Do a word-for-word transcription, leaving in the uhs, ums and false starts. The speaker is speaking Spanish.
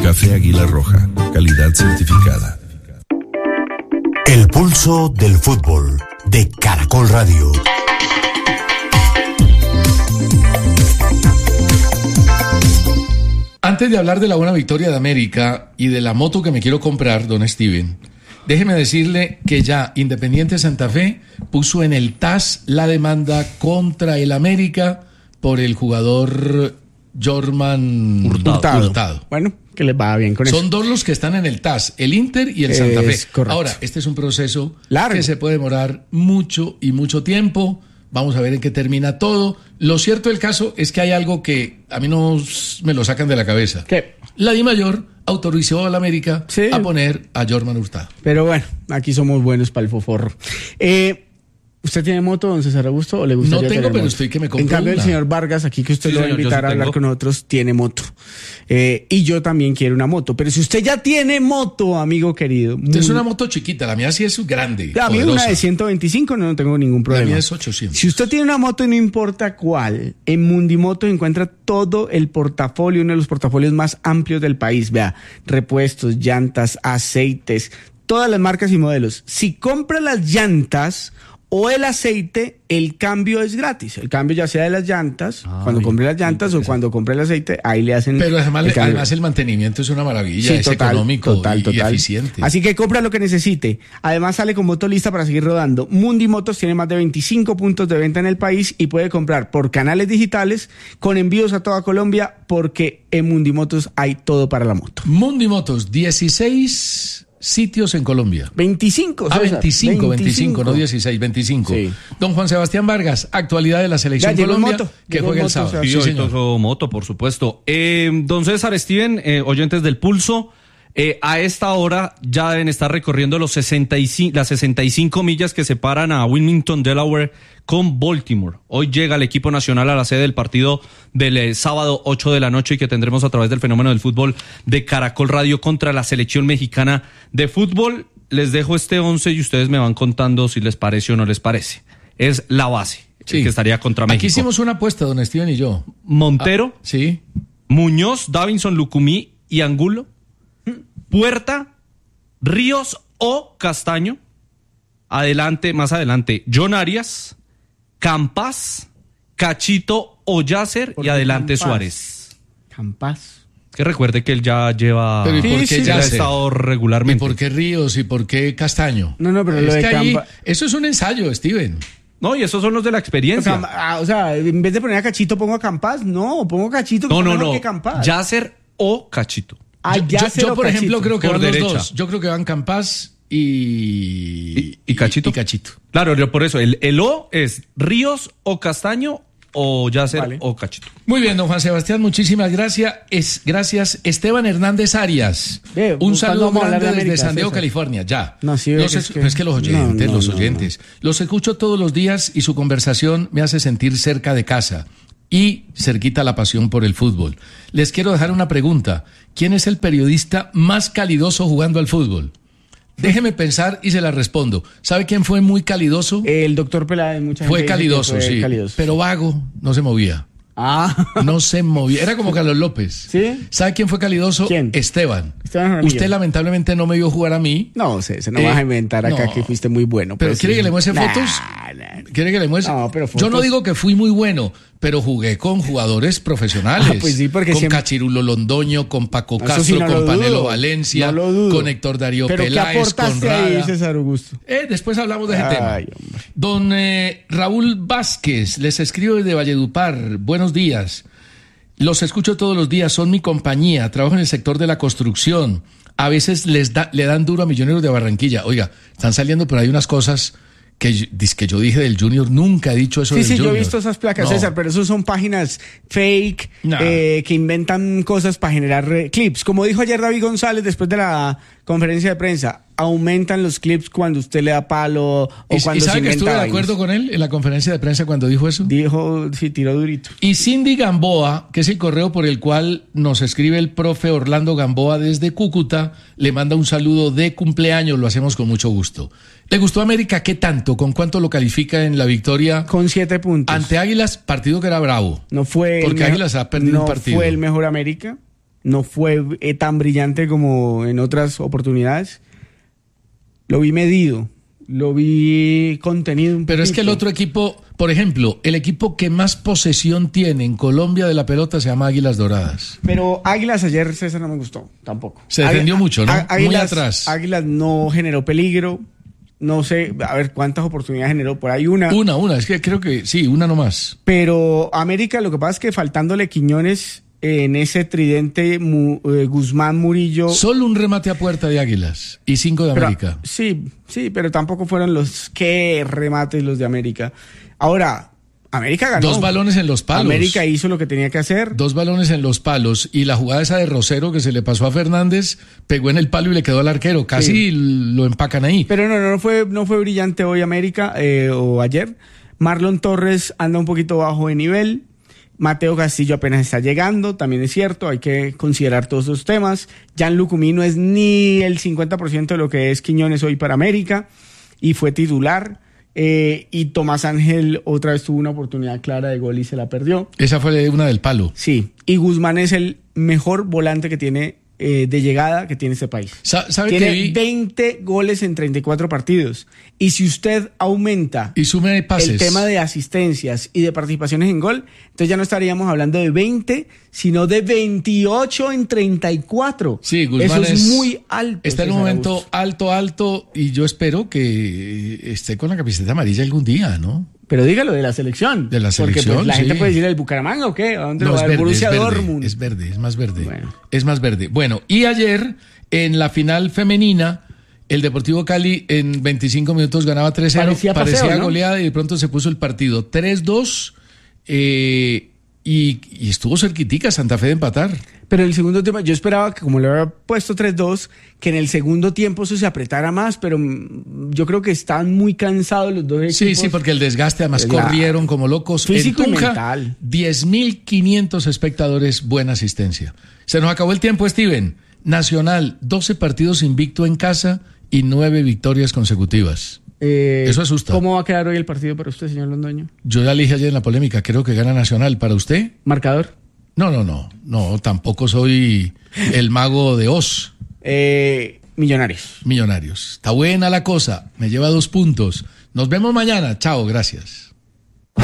Café Águila Roja, calidad certificada. El pulso del fútbol de Caracol Radio. Antes de hablar de la buena victoria de América y de la moto que me quiero comprar, don Steven, déjeme decirle que ya Independiente Santa Fe puso en el T A S la demanda contra el América por el jugador Jorman Hurtado. Hurtado. Hurtado. Bueno, que les va bien con eso. Son dos los que están en el T A S, el Inter y el Santa Fe. Correcto. Ahora, este es un proceso largo que se puede demorar mucho y mucho tiempo. Vamos a ver en qué termina todo. Lo cierto del caso es que hay algo que a mí no me lo sacan de la cabeza. ¿Qué? La DIMAYOR autorizó a la América sí. a poner a Jorman Hurtado. Pero bueno, aquí somos buenos para el foforro. Eh, ¿Usted tiene moto, don César Augusto, o le gustaría No tengo, tener pero moto? estoy que me compro En cambio, una. el señor Vargas, aquí que usted Sí, lo va a señor, invitar yo sí a hablar tengo. con nosotros, tiene moto. Eh, y yo también quiero una moto. Pero si usted ya tiene moto, amigo querido. Es muy- una moto chiquita, la mía sí es grande. A mí poderosa. una de ciento veinticinco no, no tengo ningún La problema. mía es ochocientos. Si usted tiene una moto y no importa cuál, en Mundimoto encuentra todo el portafolio, uno de los portafolios más amplios del país. Vea, repuestos, llantas, aceites, todas las marcas y modelos. Si compra las llantas o el aceite, el cambio es gratis. El cambio ya sea de las llantas, Ah, cuando bien, compre las llantas o cuando compre el aceite, ahí le hacen Pero además, el cambio. además el mantenimiento es una maravilla, Sí, es total, económico total, y, y total. eficiente. Así que compra lo que necesite. Además sale con moto lista para seguir rodando. Mundi Motos tiene más de veinticinco puntos de venta en el país y puede comprar por canales digitales con envíos a toda Colombia porque en Mundi Motos hay todo para la moto. Mundi Motos, dieciséis sitios en Colombia. veinticinco, Ah, César, veinticinco, veinticinco, no dieciséis, veinticinco. Sí. Don Juan Sebastián Vargas, actualidad de la selección Ya llegó Colombia, moto, que llegó juega el moto, sábado. o sea, Sí, Sí, hoy señor. tocó moto, por supuesto. Eh, don César, Steven, eh, oyentes del Pulso, eh, a esta hora ya deben estar recorriendo los sesenta y cinco, las sesenta y cinco millas que separan a Wilmington, Delaware, con Baltimore. Hoy llega el equipo nacional a la sede del partido del eh, sábado ocho de la noche y que tendremos a través del Fenómeno del Fútbol de Caracol Radio contra la selección mexicana de fútbol. Les dejo este once y ustedes me van contando si les parece o no les parece. Es la base, Sí. el que estaría contra México. Aquí hicimos una apuesta, don Steven y yo. Montero, Ah, sí. Muñoz, Davinson, Lucumí y Angulo, Puerta, Ríos o Castaño, adelante, más adelante, John Arias, Campas, Cachito o Yasser ¿Por y qué adelante Campas? Suárez. Campas. Que recuerde que él ya lleva, Pero ¿y por Sí, qué sí, él ha Yasser? estado ¿Y regularmente. por qué Ríos? ¿Y por qué Castaño? No, no, pero es lo de que ahí, Campa- eso es un ensayo, Steven. No, y esos son los de la O experiencia. sea, ah, o sea, en vez de poner a Cachito pongo a Campas. No, pongo a Cachito que No, está no, mejor no. que Campas. Yasser o Cachito. Ah, yo, ya yo- se yo, lo por Cachito. ejemplo, creo que Por van derecha. los dos. Yo creo que van Campas y... ¿Y, y Cachito? Y Cachito. Claro, yo por eso, el, el O es Ríos o Castaño o Yasser Vale. o Cachito. Muy bien, don Juan Sebastián, muchísimas gracias. Es, gracias. Esteban Hernández Arias. Ve, Un ¿cuándo saludo vamos a hablar grande de desde América, San Diego, César? California. Ya. No, sí, ve los que es, es que- pero es que los oyentes, no, no, los no, oyentes. Los escucho todos los días y su conversación me hace sentir cerca de casa y cerquita la pasión por el fútbol. Les quiero dejar una pregunta. ¿Quién es el periodista más calidoso jugando al fútbol? Déjeme pensar y se la respondo. ¿Sabe quién fue muy calidoso? El doctor Peláez, mucha Fue gente dice que calidoso, fue sí. calidoso. Pero vago, no se movía. Ah, No se movía. Era como Carlos López. ¿Sí? ¿Sabe quién fue calidoso? ¿Quién? Esteban. Esteban Jaramillo. Usted lamentablemente no me vio jugar a mí. no, se, se no Eh, vas a inventar acá no. que fuiste muy bueno. Pero pues, ¿quiere sí. que le muestre Nah, fotos? nah. ¿Quiere que le muestre? No, pero Yo no fotos- digo que fui muy bueno, pero jugué con jugadores profesionales. Ah, pues sí, porque con siempre- Cachirulo Londoño, con Paco Eso Castro, sí, no con lo Panelo dudo. Valencia, No lo dudo. con Héctor Darío ¿Pero Peláez, qué aportaste con ahí, Rada. César Augusto? Eh, después hablamos de ese Ay, tema. hombre. Don eh, Raúl Vázquez, les escribo desde Valledupar. Buenos días. Los escucho todos los días, son mi compañía. Trabajo en el sector de la construcción. A veces les da, le dan duro a Millonarios de Barranquilla. Oiga, están saliendo por ahí unas cosas que, yo- que yo dije del Junior. Nunca he dicho eso Sí, del sí, Junior. yo he visto esas placas, No. César, pero eso son páginas fake No. eh, que inventan cosas para generar eh, clips. Como dijo ayer David González después de la conferencia de prensa, aumentan los clips cuando usted le da palo o ¿Y, y cuando se sabe que inventa estuve de vainas. acuerdo con él en la conferencia de prensa cuando dijo eso? Dijo, sí, tiró durito. Y Cindy Gamboa, que es el correo por el cual nos escribe el profe Orlando Gamboa desde Cúcuta, le manda un saludo de cumpleaños, lo hacemos con mucho gusto. ¿Le gustó América? ¿Qué tanto? ¿Con cuánto lo califica en la victoria Con siete puntos. ante Águilas? Partido que era bravo. No fue Porque el mejo- Águilas ha perdido no un partido. fue el mejor América. no fue eh, tan brillante como en otras oportunidades. Lo vi medido, lo vi contenido un Pero poquito. es que el otro equipo, por ejemplo, el equipo que más posesión tiene en Colombia de la pelota se llama Águilas Doradas. Pero Águilas ayer, César, no me gustó tampoco. Se defendió Águ- mucho, ¿no? Á- Muy Águilas, atrás. Águilas no generó peligro. No sé, a ver cuántas oportunidades generó por ahí, una. Una, una, es que creo que sí, una nomás. Pero América, lo que pasa es que faltándole Quiñones eh, en ese tridente, Mu- eh, Guzmán, Murillo. Solo un remate a puerta de Águilas y cinco de pero- América. Sí, sí, pero tampoco fueron los que remates los de América. Ahora, América ganó. Dos balones en los palos. América hizo lo que tenía que hacer. Dos balones en los palos y la jugada esa de Rosero que se le pasó a Fernández, pegó en el palo y le quedó al arquero. Casi Sí. lo empacan ahí. Pero no, no, no fue, no fue brillante hoy América eh, o ayer. Marlon Torres anda un poquito bajo de nivel. Mateo Castillo apenas está llegando, también es cierto, hay que considerar todos esos temas. Jan Lucumí no es ni el cincuenta por ciento de lo que es Quiñones hoy para América y fue titular. Eh, y Tomás Ángel otra vez tuvo una oportunidad clara de gol y se la perdió. Esa fue una del palo. Sí, y Guzmán es el mejor volante que tiene eh, de llegada que tiene este país. Sa- ¿Sabe Tiene que vi? veinte goles en treinta y cuatro partidos. Y si usted aumenta Y sume pases. el tema de asistencias y de participaciones en gol, entonces ya no estaríamos hablando de veinte, sino de veintiocho en treinta y cuatro. Sí, Guzmán Eso es, muy alto. Está en un César momento Augusto. alto, alto, y yo espero que esté con la camiseta amarilla algún día, ¿no? Pero dígalo de la selección. De la Porque selección, pues, la sí. gente puede decir el Bucaramanga o qué, ¿a dónde No, lo es va? El verde, es Borussia verde, Dortmund. es verde, es más verde. Bueno. Es más verde. Bueno, y ayer, en la final femenina, el Deportivo Cali en veinticinco minutos ganaba tres cero. Parecía Parecía, paseo, ¿no? goleada y de pronto se puso el partido tres dos eh, y, y estuvo cerquitica Santa Fe de empatar. Pero el segundo tiempo, yo esperaba que como le había puesto tres dos, que en el segundo tiempo eso se apretara más, pero mm, yo creo que están muy cansados los dos equipos. Sí, sí, porque el desgaste, además La- corrieron como locos. Físico y en Tunja, mental. diez mil quinientos espectadores, buena asistencia. Se nos acabó el tiempo, Steven. Nacional, doce partidos invicto en casa y nueve victorias consecutivas. Eh, Eso asusta. ¿Cómo va a quedar hoy el partido para usted, señor Londoño? Yo ya le dije ayer en la polémica, creo que gana Nacional. ¿Para usted? ¿Marcador? No, no, no. No, tampoco soy el mago de Oz. Eh, millonarios. Millonarios. Está buena la cosa. Me lleva dos puntos. Nos vemos mañana. Chao, gracias.